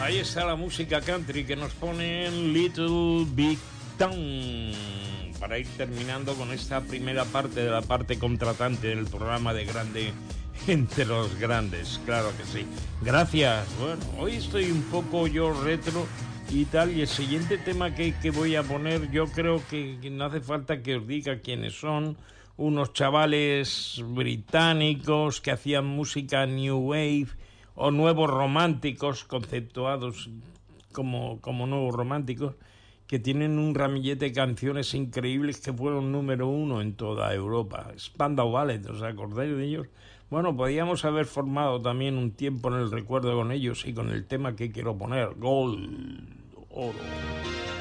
Ahí está la música country que nos pone en Little Big Town para ir terminando con esta primera parte de la parte contratante del programa de Grande entre los Grandes, claro que sí. Gracias. Bueno, hoy estoy un poco yo retro y tal, y el siguiente tema que voy a poner, yo creo que no hace falta que os diga quiénes son. Unos chavales británicos que hacían música New Wave o nuevos románticos, conceptuados como nuevos románticos, que tienen un ramillete de canciones increíbles que fueron número 1 en toda Europa. Spandau Ballet, ¿os acordáis de ellos? Bueno, podíamos haber formado también un tiempo en el recuerdo con ellos y con el tema que quiero poner, Gold, oro.